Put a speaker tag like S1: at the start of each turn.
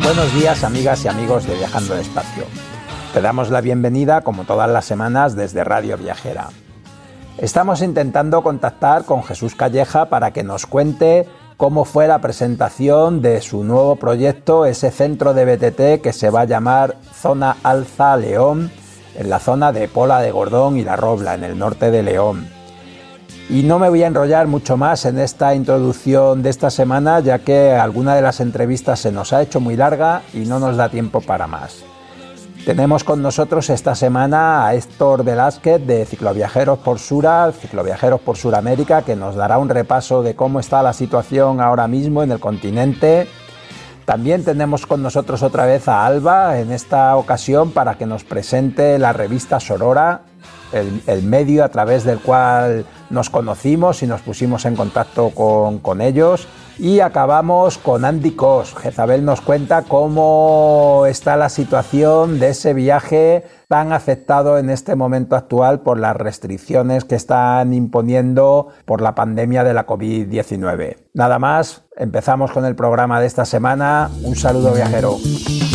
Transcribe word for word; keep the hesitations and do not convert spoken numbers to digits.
S1: Buenos días, amigas y amigos de Viajando Despacio. Te damos la bienvenida, como todas las semanas, desde Radio Viajera. Estamos intentando contactar con Jesús Calleja para que nos cuente cómo fue la presentación de su nuevo proyecto, ese centro de B T T que se va a llamar Zona Alza León, en la zona de Pola de Gordón y La Robla, en el norte de León. Y no me voy a enrollar mucho más en esta introducción de esta semana, ya que alguna de las entrevistas se nos ha hecho muy larga y no nos da tiempo para más. Tenemos con nosotros esta semana a Héctor Velázquez de Cicloviajeros por Sura, Cicloviajeros por Suramérica, que nos dará un repaso de cómo está la situación ahora mismo en el continente. También tenemos con nosotros otra vez a Alba, en esta ocasión para que nos presente la revista Sorora, el, el medio a través del cual nos conocimos y nos pusimos en contacto con, con ellos. Y acabamos con Andy Cos. Jezabel nos cuenta cómo está la situación de ese viaje tan afectado en este momento actual por las restricciones que están imponiendo por la pandemia de la covid diecinueve. Nada más, empezamos con el programa de esta semana. Un saludo viajero.